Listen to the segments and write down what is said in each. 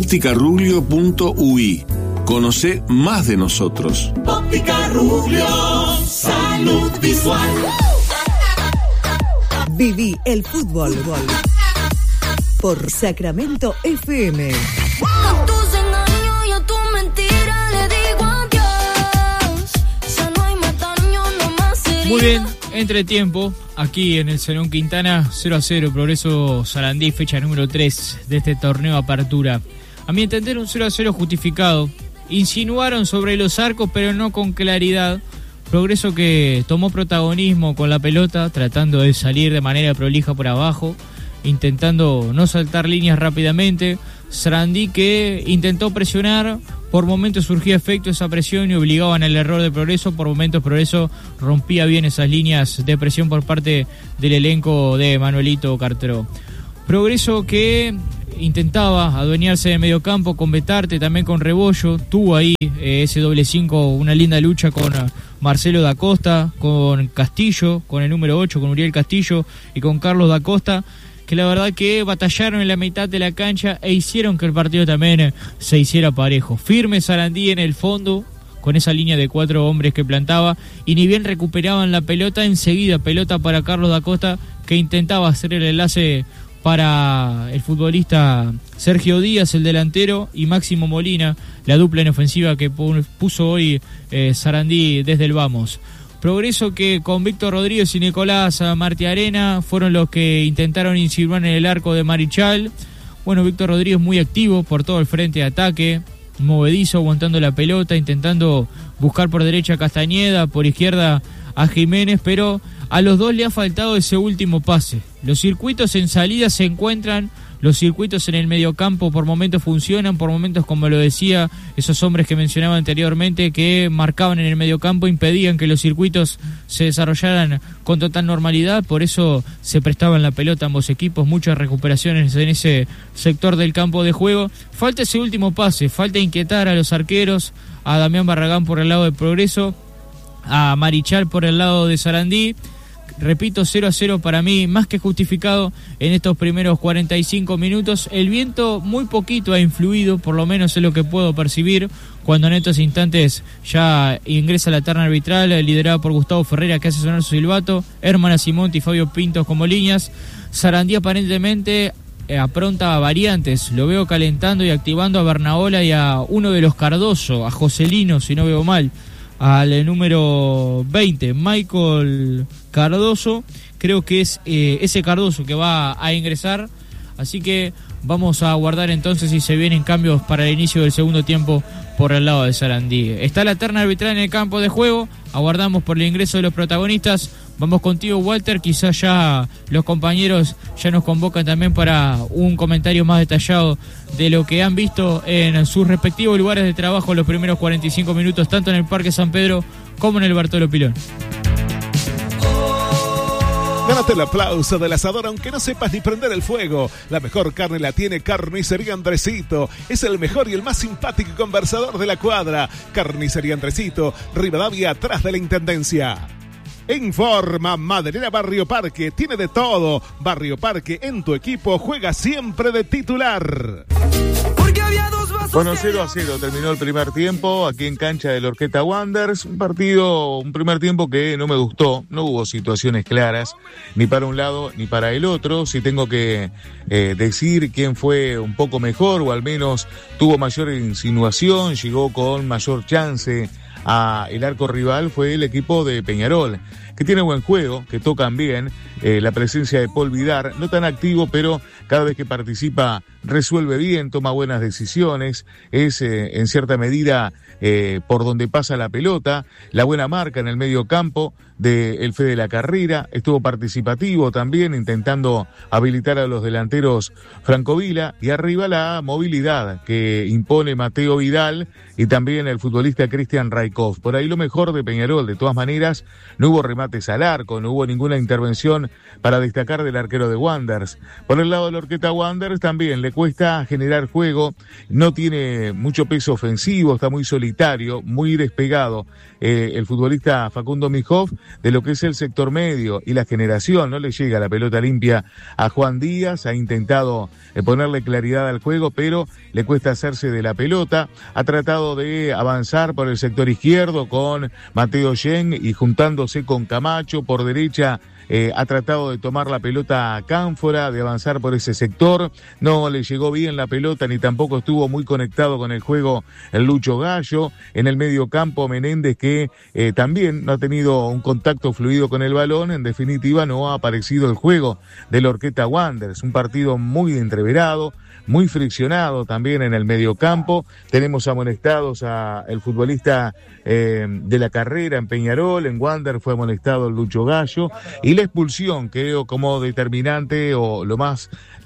Opticarubio.ui. Conoce más de nosotros. Óptica Rubio, salud visual. Viví el fútbol por Sacramento FM. Con tus engaños y a tu mentira le digo adiós. Ya no hay más daño, no más heridas. Muy bien, entretiempo, aquí en el Salón Quintana, 0-0, Progreso Sarandí, fecha número 3 de este torneo Apertura. A mi entender, un 0-0 justificado. Insinuaron sobre los arcos, pero no con claridad. Progreso que tomó protagonismo con la pelota, tratando de salir de manera prolija por abajo, intentando no saltar líneas rápidamente. Sarandí que intentó presionar, por momentos surgía efecto esa presión y obligaban al error de Progreso, por momentos Progreso rompía bien esas líneas de presión por parte del elenco de Manuelito Cartró. Progreso que intentaba adueñarse de medio campo con Betarte, también con Rebollo, tuvo ahí ese doble 5, una linda lucha con Marcelo da Costa, con Castillo, con el número 8, con Uriel Castillo y con Carlos da Costa, que la verdad que batallaron en la mitad de la cancha e hicieron que el partido también se hiciera parejo. Firme Sarandí en el fondo, con esa línea de 4 hombres que plantaba, y ni bien recuperaban la pelota, enseguida pelota para Carlos da Costa, que intentaba hacer el enlace para el futbolista Sergio Díaz, el delantero, y Máximo Molina, la dupla en ofensiva que puso hoy Sarandí desde el vamos. Progreso que con Víctor Rodríguez y Nicolás Martiarena fueron los que intentaron insinuar en el arco de Marichal. Bueno, Víctor Rodríguez muy activo por todo el frente de ataque, movedizo, aguantando la pelota, intentando buscar por derecha a Castañeda, por izquierda a Jiménez, pero a los dos le ha faltado ese último pase. Los circuitos en salida se encuentran, los circuitos en el mediocampo por momentos funcionan, por momentos, como lo decía, esos hombres que mencionaba anteriormente que marcaban en el mediocampo impedían que los circuitos se desarrollaran con total normalidad, por eso se prestaban la pelota a ambos equipos, muchas recuperaciones en ese sector del campo de juego. Falta ese último pase, falta inquietar a los arqueros, a Damián Barragán por el lado de Progreso, a Marichal por el lado de Sarandí. Repito, 0-0 para mí, más que justificado en estos primeros 45 minutos. El viento muy poquito ha influido, por lo menos es lo que puedo percibir, cuando en estos instantes ya ingresa la terna arbitral, liderada por Gustavo Ferreira, que hace sonar su silbato, Herman Simonti y Fabio Pintos como líneas. Sarandí aparentemente apronta variantes, lo veo calentando y activando a Bernaola y a uno de los Cardoso, a Joselino, si no veo mal, al número 20, Michael Cardoso, creo que es ese Cardoso que va a ingresar, así que vamos a aguardar entonces si se vienen cambios para el inicio del segundo tiempo por el lado de Sarandí. Está la terna arbitral en el campo de juego, aguardamos por el ingreso de los protagonistas. Vamos contigo, Walter, quizás ya los compañeros ya nos convocan también para un comentario más detallado de lo que han visto en sus respectivos lugares de trabajo los primeros 45 minutos, tanto en el Parque San Pedro como en el Bartolo Pilón. Gánate el aplauso del asador aunque no sepas ni prender el fuego. La mejor carne la tiene Carnicería Andresito. Es el mejor y el más simpático conversador de la cuadra. Carnicería Andresito, Rivadavia, atrás de la Intendencia. Informa Maderera Barrio Parque, tiene de todo. Barrio Parque, en tu equipo juega siempre de titular. Bueno, 0-0 terminó el primer tiempo aquí en cancha del Horqueta Wanderers. Un primer tiempo que no me gustó. No hubo situaciones claras, ni para un lado ni para el otro. Si tengo que decir quién fue un poco mejor o al menos tuvo mayor insinuación, llegó con mayor chance a el arco rival, fue el equipo de Peñarol, que tiene buen juego, que tocan bien, la presencia de Paul Vidar, no tan activo, pero cada vez que participa resuelve bien, toma buenas decisiones, es en cierta medida por donde pasa la pelota, la buena marca en el medio campo del Fede La Carrera, estuvo participativo también, intentando habilitar a los delanteros Franco Vila, y arriba la movilidad que impone Mateo Vidal y también el futbolista Cristian Raikov. Por ahí lo mejor de Peñarol, de todas maneras, no hubo remate remates al arco, no hubo ninguna intervención para destacar del arquero de Wanderers. Por el lado de la Orquesta Wanderers también le cuesta generar juego, no tiene mucho peso ofensivo, está muy solitario, muy despegado el futbolista Facundo Mijov de lo que es el sector medio y la generación, no le llega la pelota limpia a Juan Díaz, ha intentado ponerle claridad al juego, pero le cuesta hacerse de la pelota, ha tratado de avanzar por el sector izquierdo con Mateo Yen y juntándose con Camacho por derecha. Ha tratado de tomar la pelota a Cánfora, de avanzar por ese sector, no le llegó bien la pelota ni tampoco estuvo muy conectado con el juego el Lucho Gallo. En el medio campo Menéndez, que también no ha tenido un contacto fluido con el balón, en definitiva no ha aparecido el juego de la Orquesta Wanderers, un partido muy entreverado, muy friccionado también en el mediocampo. Tenemos amonestados a el futbolista de la Carrera en Peñarol, en Wanderers fue amonestado el Lucho Gallo, y la expulsión creo como determinante o lo más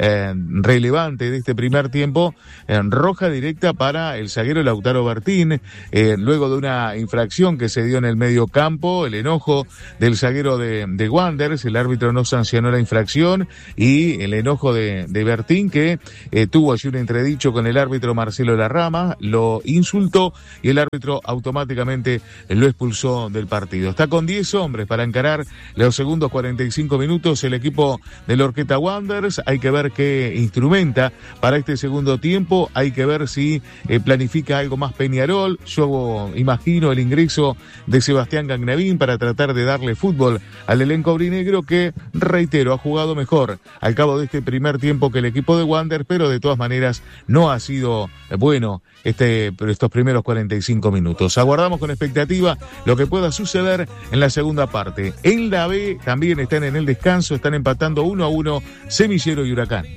relevante de este primer tiempo, roja directa para el zaguero Lautaro Bertín, luego de una infracción que se dio en el medio campo, el enojo del zaguero de Wanderers, el árbitro no sancionó la infracción, y el enojo de Bertín, que tuvo allí un entredicho con el árbitro Marcelo Larrama, lo insultó y el árbitro automáticamente lo expulsó del partido. Está con 10 hombres para encarar los segundos 45 minutos el equipo de la Orquesta Wanderers. Hay que ver qué instrumenta para este segundo tiempo, hay que ver si planifica algo más Peñarol. Yo imagino el ingreso de Sebastián Gagnavín para tratar de darle fútbol al elenco aurinegro, que, reitero, ha jugado mejor al cabo de este primer tiempo que el equipo de Wanderers, pero de todas maneras no ha sido bueno estos primeros 45 minutos. Aguardamos con expectativa lo que pueda suceder en la segunda parte. En la B también están en el descanso, están empatando 1-1 Semillero y Huracán.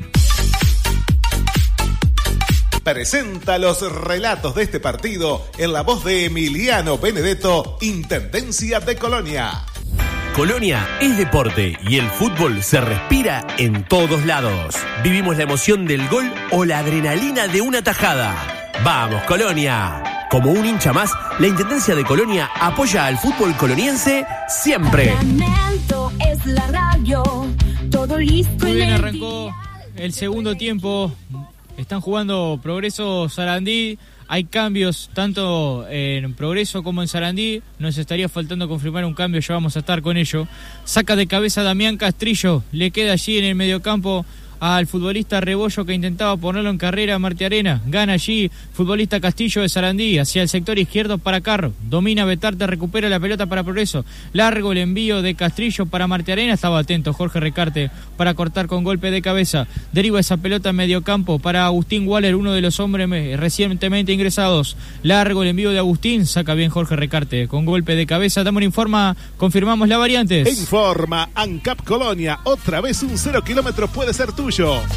Presenta los relatos de este partido en la voz de Emiliano Benedetto, Intendencia de Colonia. Colonia es deporte y el fútbol se respira en todos lados. Vivimos la emoción del gol o la adrenalina de una tajada. ¡Vamos, Colonia! Como un hincha más, la Intendencia de Colonia apoya al fútbol coloniense siempre. Es la radio, todo listo. Muy bien, arrancó el segundo tiempo. Están jugando Progreso Sarandí. Hay cambios tanto en Progreso como en Sarandí. Nos estaría faltando confirmar un cambio, ya vamos a estar con ello. Saca de cabeza Damián Castrillo. Le queda allí en el mediocampo al futbolista Rebollo, que intentaba ponerlo en carrera a Marte Arena. Gana allí futbolista Castillo de Sarandí hacia el sector izquierdo para Carro. Domina Betarte, recupera la pelota para Progreso. Largo el envío de Castrillo para Marte Arena. Estaba atento Jorge Recarte para cortar con golpe de cabeza. Deriva esa pelota en medio campo para Agustín Waller, uno de los hombres recientemente ingresados. Largo el envío de Agustín. Saca bien Jorge Recarte con golpe de cabeza. Damos informa, confirmamos las variantes. Informa ANCAP Colonia. Otra vez un 0 kilómetros puede ser tuyo.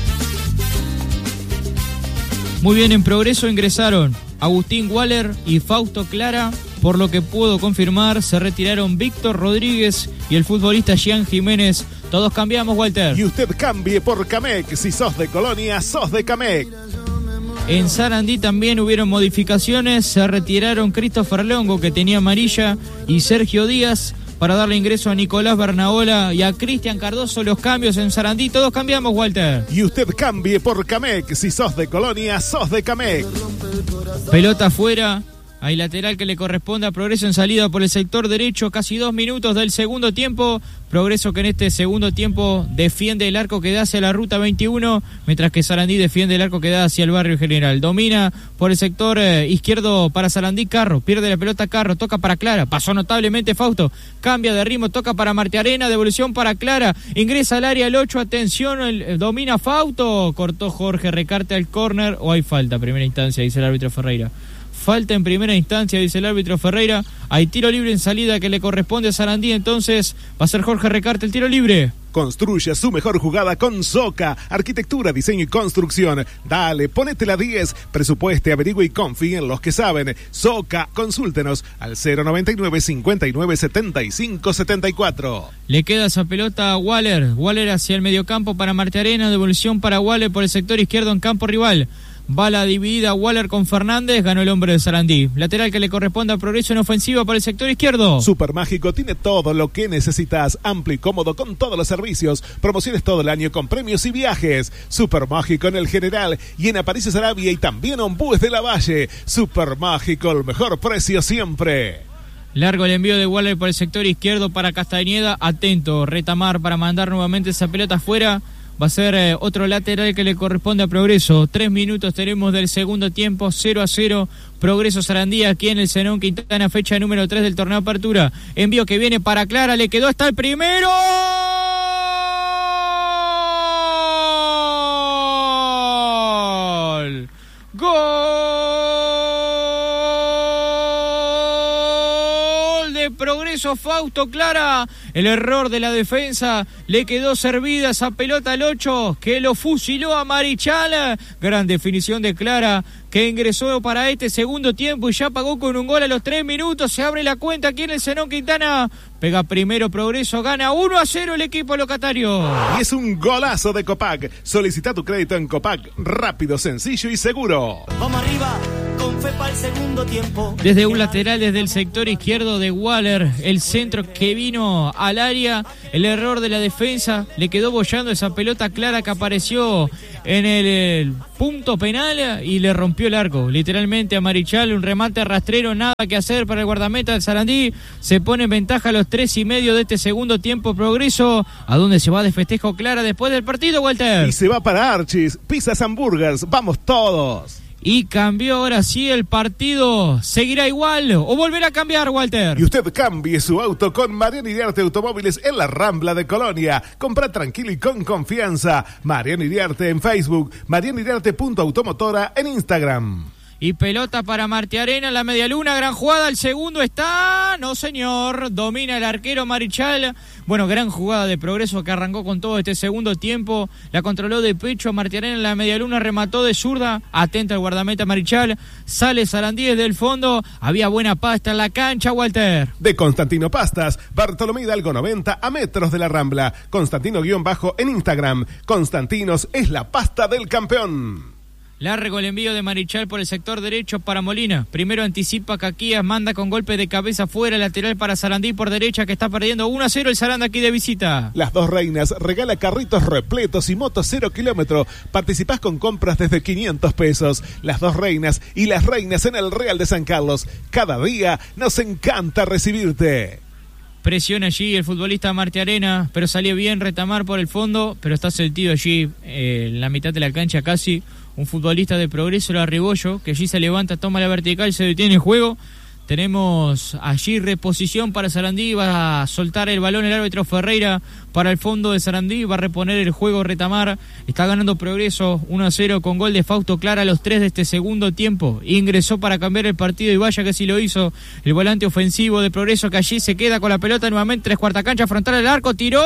Muy bien, en Progreso ingresaron Agustín Waller y Fausto Clara. Por lo que puedo confirmar, se retiraron Víctor Rodríguez y el futbolista Jean Jiménez. Todos cambiamos, Walter. Y usted cambie por Camec. Si sos de Colonia, sos de Camec. En Sarandí también hubieron modificaciones. Se retiraron Christopher Longo, que tenía amarilla, y Sergio Díaz, para darle ingreso a Nicolás Bernaola y a Cristian Cardoso. Los cambios en Sarandí, todos cambiamos, Walter. Y usted cambie por Camec. Si sos de Colonia, sos de Camec. Pelota afuera. Hay lateral que le corresponde a Progreso en salida por el sector derecho. Casi 2 minutos del segundo tiempo. Progreso, que en este segundo tiempo defiende el arco que da hacia la ruta 21, mientras que Sarandí defiende el arco que da hacia el barrio general. Domina por el sector izquierdo para Sarandí Carro. Pierde la pelota Carro, toca para Clara. Pasó notablemente Fausto. Cambia de ritmo, toca para Marte Arena. Devolución para Clara. Ingresa al área el 8. Atención, domina Fausto. Cortó Jorge Recarte al córner. O hay falta, primera instancia, dice el árbitro Ferreira. Falta en primera instancia, dice el árbitro Ferreira. Hay tiro libre en salida que le corresponde a Sarandí. Entonces va a ser Jorge Recarte el tiro libre. Construye su mejor jugada con Soca. Arquitectura, diseño y construcción. Dale, ponete la 10. Presupueste, averigüe y confíe en los que saben. Soca, consúltenos al 099 59 75 74. Le queda esa pelota a Waller. Waller hacia el mediocampo para Marte Arena. Devolución para Waller por el sector izquierdo en campo rival. Bala dividida, Waller con Fernández, ganó el hombre de Sarandí. Lateral que le corresponde a Progreso en ofensiva por el sector izquierdo. Supermágico tiene todo lo que necesitas, amplio y cómodo con todos los servicios, promociones todo el año con premios y viajes. Supermágico en el General y en Aparicio Sarabia y también Ombúes de la Valle. Supermágico, el mejor precio siempre. Largo el envío de Waller por el sector izquierdo para Castañeda, atento, Retamar para mandar nuevamente esa pelota afuera. Va a ser otro lateral que le corresponde a Progreso. 3 minutos tenemos del segundo tiempo, 0-0. Progreso Sarandí aquí en el Zenón Quintana, fecha número 3 del torneo Apertura. Envío que viene para Clara, le quedó hasta el primero. ¡Gol! De Progreso, Fausto Clara. El error de la defensa, le quedó servida esa pelota al 8, que lo fusiló a Marichal. Gran definición de Clara, que ingresó para este segundo tiempo y ya pagó con un gol a los 3 minutos. Se abre la cuenta aquí en el Zenón Quintana. Pega primero Progreso, gana 1-0 el equipo locatario. Y es un golazo de Copac. Solicita tu crédito en Copac, rápido, sencillo y seguro. Vamos arriba, con fe para el segundo tiempo. Desde un lateral, desde el sector izquierdo de Waller, el centro que vino al área, el error de la defensa, le quedó bollando esa pelota Clara que apareció en el punto penal y le rompió el arco, literalmente a Marichal. Un remate rastrero, nada que hacer para el guardameta del Sarandí. Se pone en ventaja a los 3:30 de este segundo tiempo Progreso. ¿A dónde se va de festejo Clara después del partido, Walter? Y se va para Archis, pizzas, hamburgers, vamos todos. Y cambió ahora sí el partido. ¿Seguirá igual o volverá a cambiar, Walter? Y usted cambie su auto con Mariano Iriarte Automóviles en la Rambla de Colonia. Compra tranquilo y con confianza. Mariano Iriarte en Facebook, marianoiriarte.automotora en Instagram. Y pelota para Martiarena en la media luna, gran jugada, el segundo está, no señor, domina el arquero Marichal. Bueno, gran jugada de Progreso que arrancó con todo este segundo tiempo, la controló de pecho a Martiarena en la media luna, remató de zurda, atenta al guardameta Marichal, sale Sarandí desde el fondo, había buena pasta en la cancha, Walter. De Constantino Pastas, Bartolomé Hidalgo 90 a metros de la Rambla, Constantino_ en Instagram, Constantinos es la pasta del campeón. Largo el envío de Marichal por el sector derecho para Molina. Primero anticipa Caquías, manda con golpe de cabeza fuera, lateral para Sarandí por derecha que está perdiendo 1-0 el Sarandí aquí de visita. Las Dos Reinas regala carritos repletos y motos 0 kilómetro. Participás con compras desde 500 pesos. Las Dos Reinas y las Reinas en el Real de San Carlos. Cada día nos encanta recibirte. Presiona allí el futbolista Martiarena, pero salió bien Retamar por el fondo, pero está sentido allí en la mitad de la cancha casi. Un futbolista de Progreso, el Arribollo, que allí se levanta, toma la vertical, se detiene el juego. Tenemos allí reposición para Sarandí, va a soltar el balón el árbitro Ferreira para el fondo de Sarandí, va a reponer el juego Retamar. Está ganando Progreso 1-0 con gol de Fausto Clara a los 3 de este segundo tiempo. Ingresó para cambiar el partido y vaya que sí lo hizo el volante ofensivo de Progreso, que allí se queda con la pelota nuevamente, 3/4 cancha, frontal del arco, tiró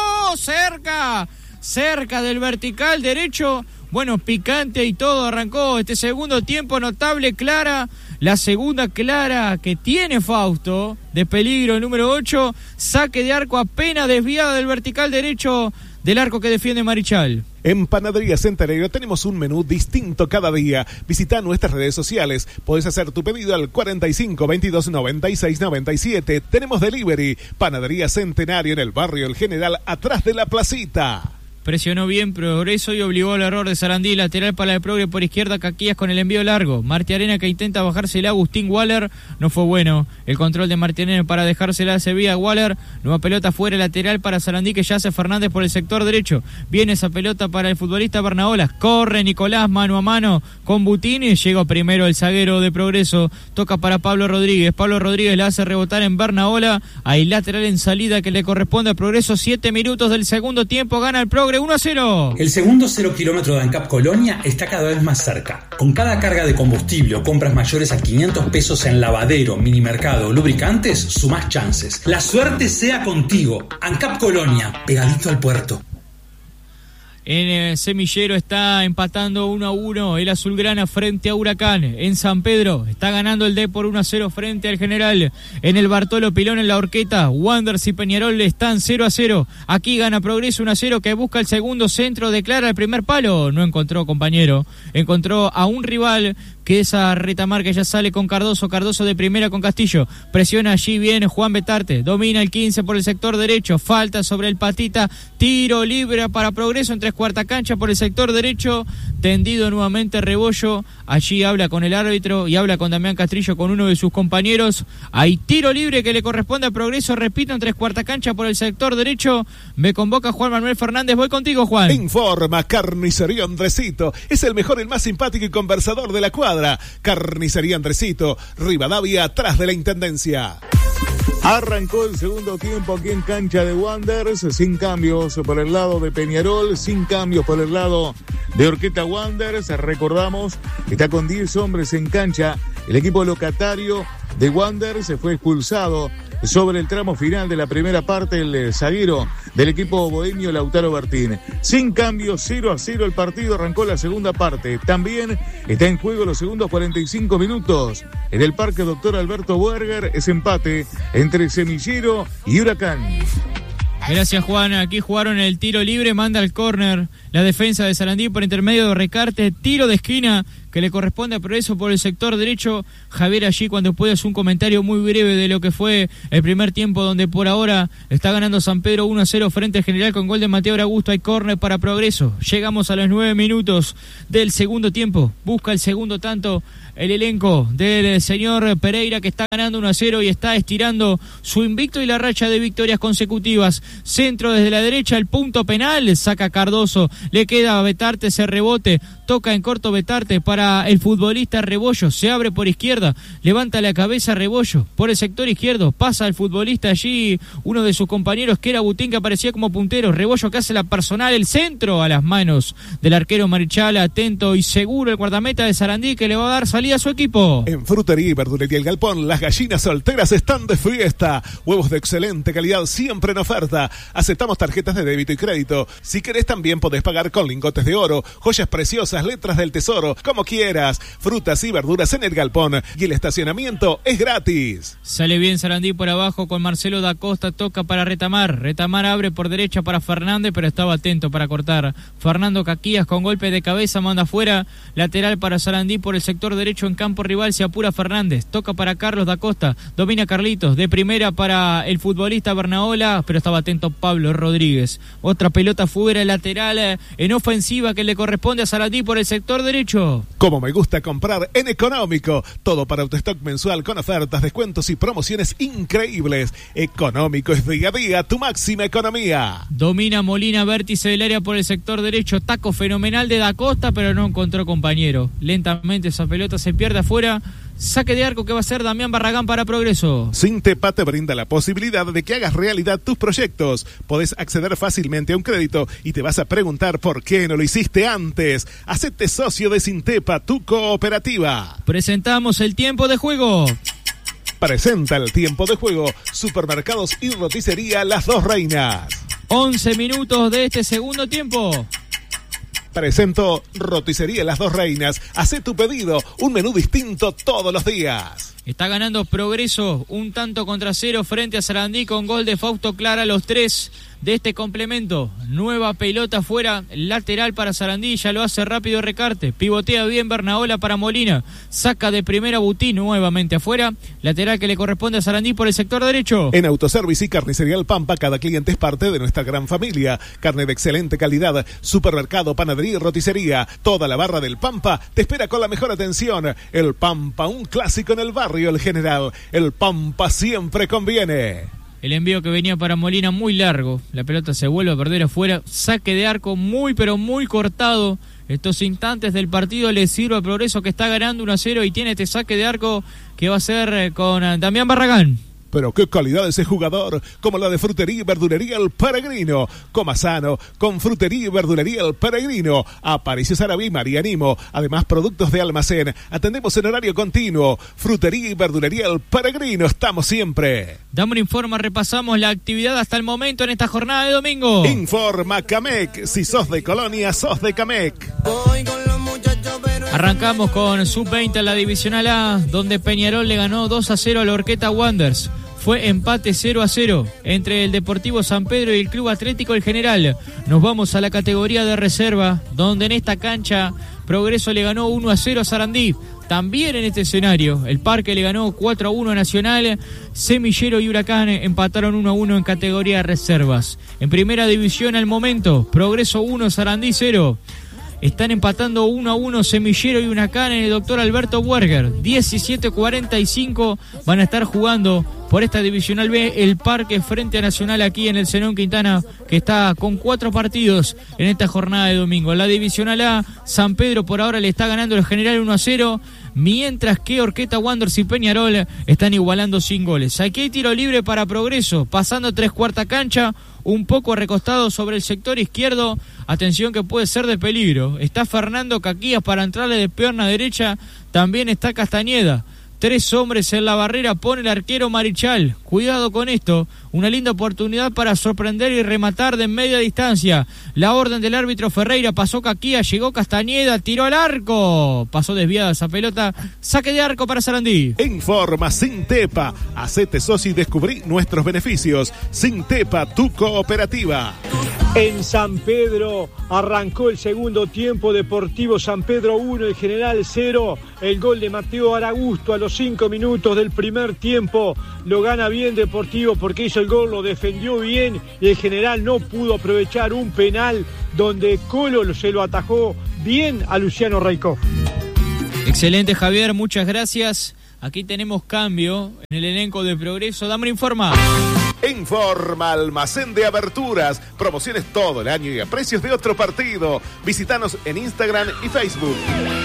cerca del vertical derecho. Bueno, picante y todo, arrancó este segundo tiempo notable Clara, la segunda Clara que tiene Fausto, de peligro el número 8, saque de arco apenas desviada del vertical derecho del arco que defiende Marichal. En Panadería Centenario tenemos un menú distinto cada día. Visita nuestras redes sociales. Podés hacer tu pedido al 45 22 96 97. Tenemos delivery. Panadería Centenario en el barrio El General, atrás de la placita. Presionó bien Progreso y obligó al error de Sarandí, lateral para el Progre por izquierda, Caquías con el envío largo. Martiarena que intenta bajársela a Agustín Waller, no fue bueno. El control de Martiarena para dejársela se vía Waller, nueva pelota fuera, lateral para Sarandí que ya hace Fernández por el sector derecho. Viene esa pelota para el futbolista Bernaolas, corre Nicolás mano a mano con Butini, llega primero el zaguero de Progreso, toca para Pablo Rodríguez la hace rebotar en Bernaola, hay lateral en salida que le corresponde a Progreso. 7 minutos del segundo tiempo, gana el Progre 1-0. El segundo 0 kilómetro de ANCAP Colonia está cada vez más cerca. Con cada carga de combustible o compras mayores a 500 pesos en lavadero, minimercado o lubricantes, sumás chances. La suerte sea contigo. ANCAP Colonia, pegadito al puerto. En Semillero está empatando 1-1 el azulgrana frente a Huracán. En San Pedro está ganando el Depor 1-0 frente al General. En el Bartolo Pilón en la Horqueta, Wanderers y Peñarol están 0-0. Aquí gana Progreso 1-0 que busca el segundo centro, declara el primer palo. No encontró compañero, encontró a un rival que esa retamar que ya sale con Cardoso de primera con Castillo. Presiona allí bien Juan Betarte, domina el 15 por el sector derecho, falta sobre el Patita, tiro libre para Progreso en 3/4 cancha por el sector derecho, tendido nuevamente Rebollo, allí habla con el árbitro y habla con Damián Castrillo, con uno de sus compañeros. Hay tiro libre que le corresponde a Progreso, repito, en 3/4 cancha por el sector derecho. Me convoca Juan Manuel Fernández, voy contigo, Juan. Informa Carnicería Andresito, es el mejor, el más simpático y conversador de la cuadra. Carnicería Andresito, Rivadavia, atrás de la Intendencia. Arrancó el segundo tiempo aquí en cancha de Wanderers, sin cambios por el lado de Peñarol, sin cambios por el lado de Horqueta Wanderers. Recordamos, está con 10 hombres en cancha. El equipo locatario de Wanderers se fue expulsado sobre el tramo final de la primera parte, el zaguero del equipo bohemio Lautaro Bertín. Sin cambio, 0-0 el partido, arrancó la segunda parte. También está en juego los segundos 45 minutos. En el Parque Doctor Alberto Buerger es empate entre Semillero y Huracán. Gracias, Juan. Aquí jugaron el tiro libre, manda al córner la defensa de Sarandí por intermedio de Recarte, tiro de esquina que le corresponde a Progreso por el sector derecho. Javier, allí cuando puede hacer un comentario muy breve de lo que fue el primer tiempo, donde por ahora está ganando San Pedro 1-0 frente al General con gol de Mateo Augusto. Hay córner para Progreso. Llegamos a los 9 minutos del segundo tiempo. Busca el segundo tanto el elenco del señor Pereira, que está ganando 1-0 y está estirando su invicto y la racha de victorias consecutivas. Centro desde la derecha, el punto penal, saca Cardoso, le queda a Betarte ese rebote, toca en corto Betarte para el futbolista Rebollo, se abre por izquierda, levanta la cabeza Rebollo por el sector izquierdo, pasa el futbolista allí, uno de sus compañeros que era Butín, que aparecía como puntero. Rebollo que hace la personal, el centro a las manos del arquero Marichal, atento y seguro el guardameta de Sarandí, que le va a dar salida a su equipo. En Frutería y Verdulería El Galpón, las gallinas solteras están de fiesta. Huevos de excelente calidad siempre en oferta. Aceptamos tarjetas de débito y crédito. Si querés también podés pagar con lingotes de oro, joyas preciosas, letras del tesoro, como quieras. Frutas y verduras en El Galpón y el estacionamiento es gratis. Sale bien Sarandí por abajo con Marcelo da Costa, toca para Retamar. Retamar abre por derecha para Fernández, pero estaba atento para cortar. Fernando Caquías con golpe de cabeza manda afuera. Lateral para Sarandí por el sector derecho en campo rival, se apura Fernández. Toca para Carlos da Costa, domina Carlitos. De primera para el futbolista Bernaola, pero estaba atento Pablo Rodríguez. Otra pelota fuera, lateral en ofensiva que le corresponde a Sarandí por el sector derecho. Como me gusta comprar en Económico. Todo para autostock mensual con ofertas, descuentos y promociones increíbles. Económico es día a día tu máxima economía. Domina Molina, vértice del área por el sector derecho. Taco fenomenal de da Costa, pero no encontró compañero. Lentamente esa pelota se pierde afuera. Saque de arco que va a ser Damián Barragán para Progreso. Sintepa te brinda la posibilidad de que hagas realidad tus proyectos. Podés acceder fácilmente a un crédito y te vas a preguntar por qué no lo hiciste antes. Hacete socio de Sintepa, tu cooperativa. Presentamos el tiempo de juego. Presenta el tiempo de juego Supermercados y Roticería Las Dos Reinas. 11 minutos de este segundo tiempo. Presento Roticería Las Dos Reinas. Hacé tu pedido, un menú distinto todos los días. Está ganando Progreso 1-0 frente a Sarandí con gol de Fausto Clara, los 3 de este complemento. Nueva pelota afuera, lateral para Sarandí, ya lo hace rápido Recarte. Pivotea bien Bernaola para Molina. Saca de primera Butín, nuevamente afuera. Lateral que le corresponde a Sarandí por el sector derecho. En Autoservice y Carnicería El Pampa, cada cliente es parte de nuestra gran familia. Carne de excelente calidad, supermercado, panadería y roticería. Toda la barra del Pampa te espera con la mejor atención. El Pampa, un clásico en el barrio El General. El Pampa siempre conviene. El envío que venía para Molina muy largo. La pelota se vuelve a perder afuera. Saque de arco muy pero muy cortado. Estos instantes del partido le sirve a Progreso, que está ganando 1-0 y tiene este saque de arco que va a ser con Damián Barragán. Pero qué calidad ese jugador, como la de Frutería y Verdulería El Peregrino. Coma sano, con Frutería y Verdulería El Peregrino. Aparicio Sarabí, Marianimo. Además, productos de almacén. Atendemos en horario continuo. Frutería y Verdulería El Peregrino. Estamos siempre. Damos un informe, repasamos la actividad hasta el momento en esta jornada de domingo. Informa Camec. Si sos de Colonia, sos de Camec. Arrancamos con Sub-20 en la Divisional A, donde Peñarol le ganó 2-0 a la Orqueta Wanderers. Fue empate 0-0 entre el Deportivo San Pedro y el Club Atlético El General. Nos vamos a la categoría de reserva, donde en esta cancha Progreso le ganó 1-0 a Sarandí. También en este escenario, el Parque le ganó 4-1 a Nacional. Semillero y Huracán empataron 1-1 en categoría de reservas. En primera división al momento, Progreso 1, Sarandí 0. Están empatando 1-1 Semillero y Huracán en el Dr. Alberto Werger. 17:45 van a estar jugando por esta Divisional B el Parque frente a Nacional aquí en el Zenón Quintana, que está con 4 partidos en esta jornada de domingo. La Divisional A, San Pedro por ahora le está ganando el General 1-0, mientras que Orqueta Wanderers y Peñarol están igualando sin goles. Aquí hay tiro libre para Progreso, pasando 3/4 cancha, un poco recostado sobre el sector izquierdo. Atención que puede ser de peligro. Está Fernando Caquías para entrarle de pierna derecha. También está Castañeda. 3 hombres en la barrera, pone el arquero Marichal. Cuidado con esto. Una linda oportunidad para sorprender y rematar de media distancia. La orden del árbitro Ferreira. Pasó Caquías, llegó Castañeda, tiró al arco. Pasó desviada esa pelota. Saque de arco para Sarandí. Informa Sintepa. Hacete socio y descubrí nuestros beneficios. Sintepa, tu cooperativa. En San Pedro arrancó el segundo tiempo. Deportivo San Pedro 1, el General 0. El gol de Mateo Aragusto a los 5 minutos del primer tiempo. Lo gana bien Deportivo porque hizo el gol, lo defendió bien y el General no pudo aprovechar un penal donde Colo se lo atajó bien a Luciano Raikov. Excelente, Javier, muchas gracias. Aquí tenemos cambio en el elenco de Progreso. Dame informa. Informa Almacén de Aberturas. Promociones todo el año y a precios de otro partido. Visítanos en Instagram y Facebook.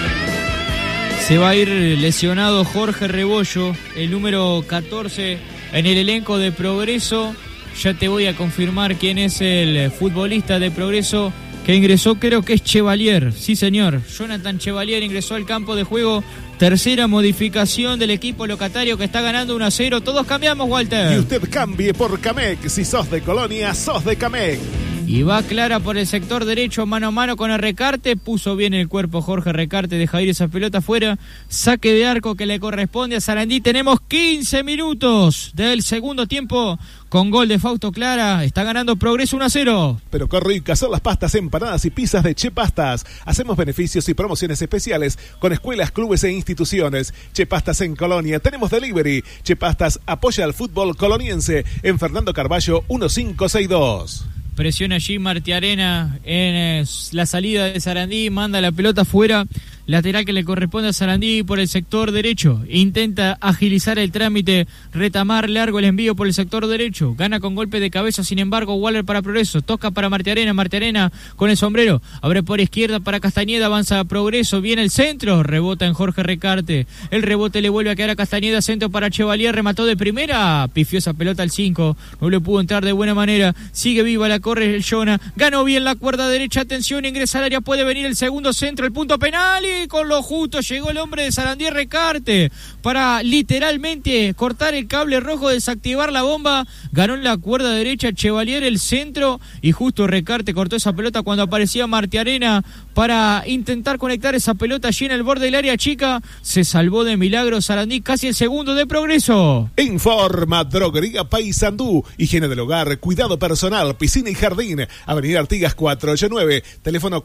Se va a ir lesionado Jorge Rebollo, el número 14 en el elenco de Progreso. Ya te voy a confirmar quién es el futbolista de Progreso que ingresó, creo que es Chevalier. Sí, señor. Jonathan Chevalier ingresó al campo de juego. Tercera modificación del equipo locatario que está ganando 1-0. Todos cambiamos, Walter. Y usted cambie por Camec. Si sos de Colonia, sos de Camec. Y va Clara por el sector derecho, mano a mano con el Recarte. Puso bien el cuerpo Jorge Recarte, deja ir esa pelota afuera. Saque de arco que le corresponde a Sarandí. Tenemos 15 minutos del segundo tiempo con gol de Fausto Clara. Está ganando Progreso 1-0. Pero qué ricas son las pastas, empanadas y pizzas de Che Pastas. Hacemos beneficios y promociones especiales con escuelas, clubes e instituciones. Che Pastas en Colonia. Tenemos delivery. Che Pastas apoya al fútbol coloniense en Fernando Carballo 1562. Presiona allí Martiarena en la salida de Sarandí, manda la pelota afuera, lateral que le corresponde a Sarandí por el sector derecho. Intenta agilizar el trámite, retamar largo el envío por el sector derecho. Gana con golpe de cabeza, sin embargo, Waller para Progreso. Toca para Martiarena, Martiarena con el sombrero. Abre por izquierda para Castañeda, avanza a Progreso. Viene el centro, rebota en Jorge Recarte. El rebote le vuelve a quedar a Castañeda, centro para Chevalier, remató de primera. Pifió esa pelota al 5, no le pudo entrar de buena manera. Sigue viva la corre el Jona. Ganó bien la cuerda derecha, atención, ingresa al área, puede venir el segundo centro, el punto penal y con lo justo llegó el hombre de Sarandí, Recarte, para literalmente cortar el cable rojo, desactivar la bomba. Ganó en la cuerda derecha Chevalier el centro y justo Recarte cortó esa pelota cuando aparecía Martiarena para intentar conectar esa pelota allí en el borde del área chica. Se salvó de milagro Sarandí, casi el segundo de Progreso. Informa Droguería Paysandú, higiene del hogar, cuidado personal, piscina y jardín. Avenida Artigas 489, teléfono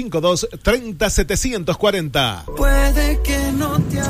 452-30740. Puede que no te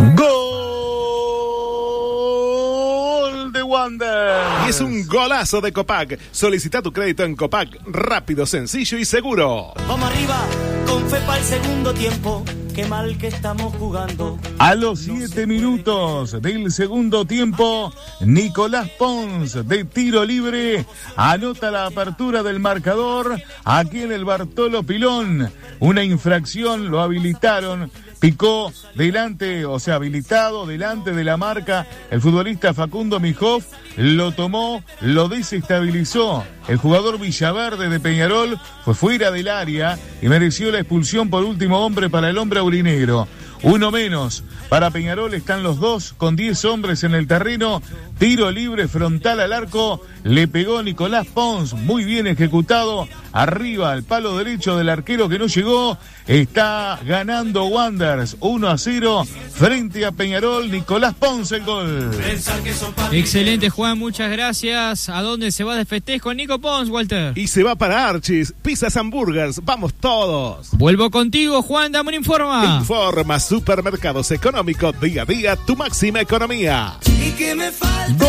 ¡Gol de Wander! Y es un golazo de Copac. Solicita tu crédito en Copac, rápido, sencillo y seguro. Vamos arriba, con fe para el segundo tiempo. Qué mal que estamos jugando. A los 7 minutos del segundo tiempo, Nicolás Pons de tiro libre anota la apertura del marcador aquí en el Bartolo Pilón. Una infracción, lo habilitaron Picó delante, o sea, habilitado delante de la marca. El futbolista Facundo Mijov lo tomó, lo desestabilizó. El jugador Villaverde de Peñarol fue fuera del área y mereció la expulsión por último hombre para el hombre aurinegro. Uno menos. Para Peñarol están los dos con 10 hombres en el terreno. Tiro libre frontal al arco. Le pegó Nicolás Pons. Muy bien ejecutado. Arriba al palo derecho del arquero que no llegó. Está ganando Wanderers 1-0 frente a Peñarol. Nicolás Pons el gol. Excelente, Juan. Muchas gracias. ¿A dónde se va de festejo Nico Pons, Walter? Y se va para Archis. Pizzas Hamburgers. Vamos todos. Vuelvo contigo, Juan. Dame un informa. Informa. Supermercados Económicos, día a día, tu máxima economía. ¿Y qué me falta?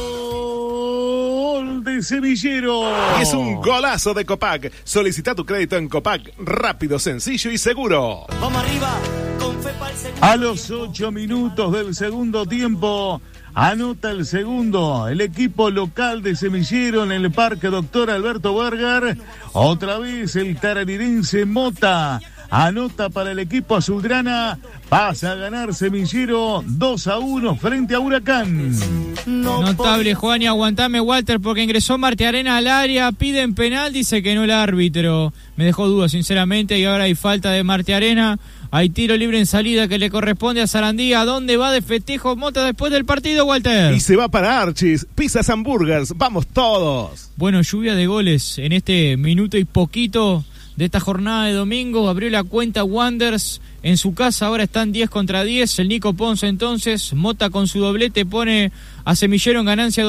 Gol de Semillero. Y es un golazo de Copac. Solicita tu crédito en Copac, rápido, sencillo y seguro. Vamos arriba, con fe para el segundo. A los 8 minutos del segundo tiempo, anota el segundo el equipo local de Semillero en el Parque Doctor Alberto Berger. Otra vez el tararirense Mota anota para el equipo azulgrana, pasa a ganar Semillero 2-1 frente a Huracán. Notable, Juan, y aguantame, Walter, porque ingresó Martiarena al área, piden penal, dice que no el árbitro. Me dejó duda, sinceramente, y ahora hay falta de Martiarena. Hay tiro libre en salida que le corresponde a Sarandí. ¿A dónde va de festejo Mota después del partido, Walter? Y se va para Archis, Pizzas Hamburgers, vamos todos. Bueno, lluvia de goles en este minuto y poquito de esta jornada de domingo. Abrió la cuenta Wanderers en su casa, ahora están 10-10. El Nico Pons entonces, Mota con su doblete pone a Semillero en ganancia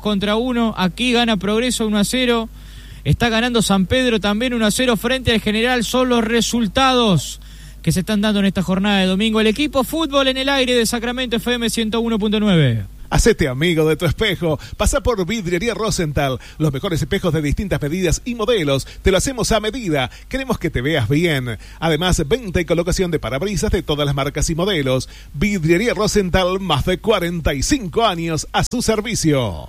2-1. Aquí gana Progreso 1-0. Está ganando San Pedro también 1-0 frente al General. Son los resultados que se están dando en esta jornada de domingo. El equipo fútbol en el aire de Sacramento FM 101.9. Hacete amigo de tu espejo. Pasa por Vidriería Rosenthal. Los mejores espejos de distintas medidas y modelos. Te lo hacemos a medida. Queremos que te veas bien. Además, venta y colocación de parabrisas de todas las marcas y modelos. Vidriería Rosenthal, más de 45 años a su servicio.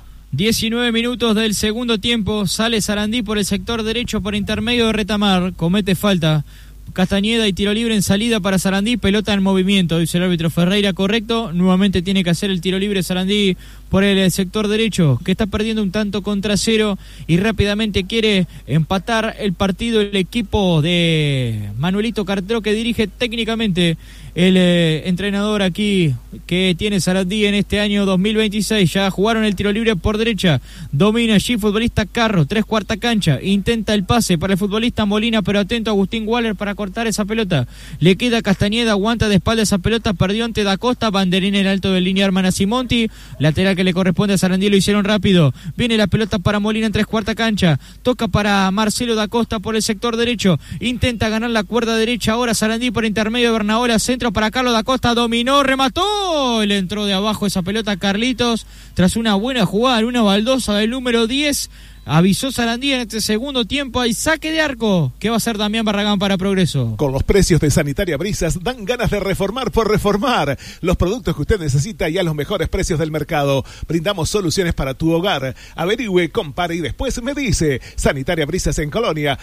19 minutos del segundo tiempo. Sale Sarandí por el sector derecho por intermedio de Retamar. Comete falta Castañeda y tiro libre en salida para Sarandí, pelota en movimiento, dice el árbitro Ferreira, correcto. Nuevamente tiene que hacer el tiro libre Sarandí por el sector derecho, que está perdiendo un tanto contra cero y rápidamente quiere empatar el partido el equipo de Manuelito Cartero, que dirige técnicamente el entrenador aquí que tiene Sarandí en este año 2026. Ya jugaron el tiro libre por derecha, domina allí futbolista Carro, 3/4 cancha, intenta el pase para el futbolista Molina, pero atento a Agustín Waller para cortar esa pelota, le queda Castañeda, aguanta de espalda esa pelota, perdió ante Da Costa, banderín en alto de línea hermana Simonti, lateral que le corresponde a Sarandí, lo hicieron rápido, viene la pelota para Molina en 3/4 cancha, toca para Marcelo Da Costa por el sector derecho, intenta ganar la cuerda derecha, ahora Sarandí por intermedio de Bernaola, centro para Carlos Da Costa, dominó, remató, le entró de abajo esa pelota Carlitos, tras una buena jugada, una baldosa del número 10, avisó Sarandí en este segundo tiempo, hay saque de arco, que va a ser Damián Barragán para Progreso. Con los precios de Sanitaria Brisas dan ganas de reformar por reformar. Los productos que usted necesita y a los mejores precios del mercado. Brindamos soluciones para tu hogar. Averigüe, compare y después me dice. Sanitaria Brisas en Colonia,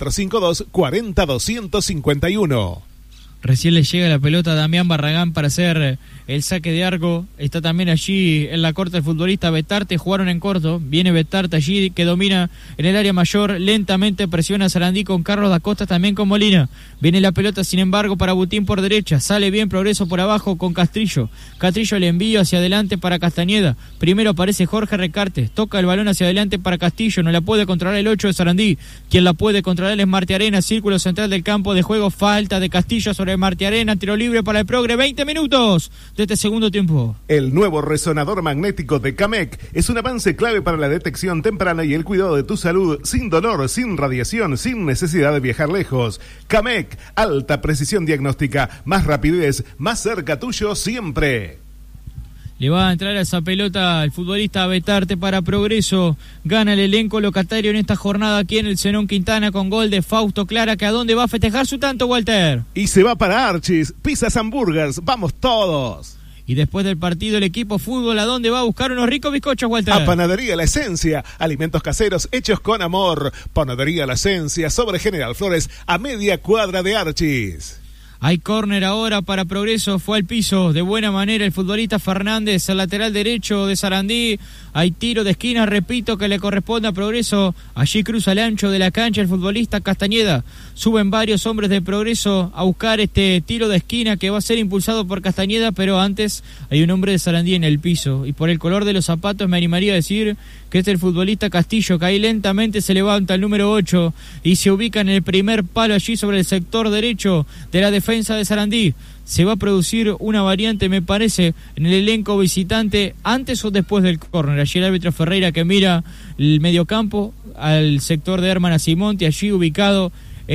452-40-251. Recién le llega la pelota a Damián Barragán para hacer el saque de arco. Está también allí en la corte el futbolista Betarte, jugaron en corto. Viene Betarte allí que domina en el área mayor. Lentamente presiona a Sarandí con Carlos Da Costa, también con Molina. Viene la pelota sin embargo para Butín por derecha. Sale bien Progreso por abajo con Castrillo. Castrillo le envía hacia adelante para Castañeda. Primero aparece Jorge Recarte. Toca el balón hacia adelante para Castillo. No la puede controlar el 8 de Sarandí. Quien la puede controlar es Martiarena. Círculo central del campo de juego. Falta de Castillo sobre Martiarena. Tiro libre para el Progre. 20 minutos de este segundo tiempo. El nuevo resonador magnético de Camec es un avance clave para la detección temprana y el cuidado de tu salud sin dolor, sin radiación, sin necesidad de viajar lejos. Camec, alta precisión diagnóstica, más rapidez, más cerca tuyo siempre. Le va a entrar a esa pelota el futbolista Betarte para Progreso. Gana el elenco locatario en esta jornada aquí en el Zenón Quintana con gol de Fausto Clara, que a dónde va a festejar su tanto, Walter. Y se va para Archis, Pizzas Hamburgers, vamos todos. Y después del partido el equipo fútbol, ¿a dónde va a buscar unos ricos bizcochos, Walter? A Panadería La Esencia, alimentos caseros hechos con amor. Panadería La Esencia, sobre General Flores, a media cuadra de Archis. Hay córner ahora para Progreso, fue al piso de buena manera el futbolista Fernández, el lateral derecho de Sarandí. Hay tiro de esquina, repito, que le corresponde a Progreso. Allí cruza el ancho de la cancha el futbolista Castañeda. Suben varios hombres de Progreso a buscar este tiro de esquina que va a ser impulsado por Castañeda, pero antes hay un hombre de Sarandí en el piso. Y por el color de los zapatos me animaría a decir que es el futbolista Castillo, que ahí lentamente se levanta el número 8 y se ubica en el primer palo allí sobre el sector derecho de la defensa de Sarandí. Se va a producir una variante, me parece, en el elenco visitante antes o después del córner. Allí el árbitro Ferreira que mira el mediocampo al sector de Herman Asimonti, allí ubicado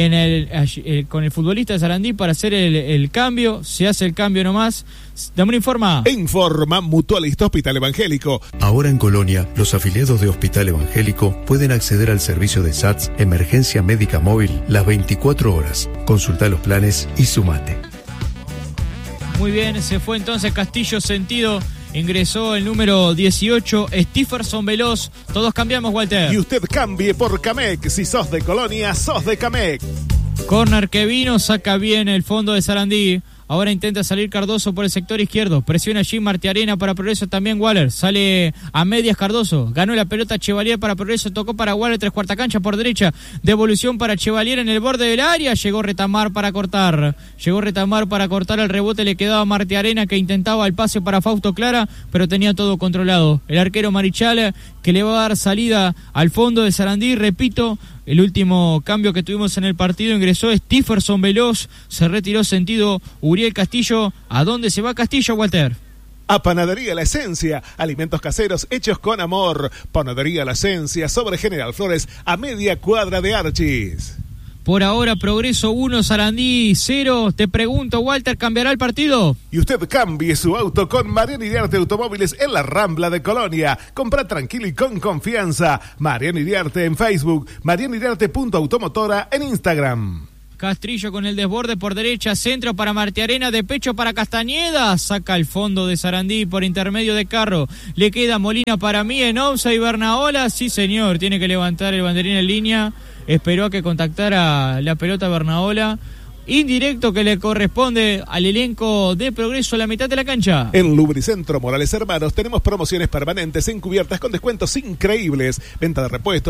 con el futbolista de Sarandí para hacer el cambio. Se hace el cambio nomás. Dame informa. Informa Mutualista Hospital Evangélico. Ahora en Colonia, los afiliados de Hospital Evangélico pueden acceder al servicio de SATS Emergencia Médica Móvil las 24 horas. Consulta los planes y sumate. Muy bien, se fue entonces Castillo Sentido. Ingresó el número 18, Stephenson Veloz. Todos cambiamos, Walter. Y usted cambie por Camec. Si sos de Colonia, sos de Camec. Corner que vino, saca bien el fondo de Sarandí. Ahora intenta salir Cardoso por el sector izquierdo. Presiona allí Martiarena para Progreso, también Waller. Sale a medias Cardoso. Ganó la pelota Chevalier para Progreso. Tocó para Waller, 3/4 cancha por derecha. Devolución para Chevalier en el borde del área. Llegó Retamar para cortar. El rebote le quedaba a Martiarena, que intentaba el pase para Fausto Clara, pero tenía todo controlado. El arquero Marichal, que le va a dar salida al fondo de Sarandí. Repito, el último cambio que tuvimos en el partido, ingresó Stephenson Veloz, se retiró Sentido Uriel Castillo. ¿A dónde se va Castillo, Walter? A Panadería La Esencia, alimentos caseros hechos con amor. Panadería La Esencia, sobre General Flores, a media cuadra de Archis. Por ahora, Progreso 1, Sarandí 0. Te pregunto, Walter, ¿cambiará el partido? Y usted cambie su auto con Mariano Iriarte Automóviles en la Rambla de Colonia. Compra tranquilo y con confianza. Mariano Iriarte en Facebook, marianoiriarte.automotora en Instagram. Castrillo con el desborde por derecha, centro para Martiarena, de pecho para Castañeda, saca el fondo de Sarandí por intermedio de Carro, le queda Molina para mí en offside y Bernaola, sí señor, tiene que levantar el banderín en línea, esperó a que contactara la pelota Bernaola. Indirecto que le corresponde al elenco de Progreso a la mitad de la cancha. En Lubricentro Morales Hermanos tenemos promociones permanentes en cubiertas con descuentos increíbles, venta de repuestos,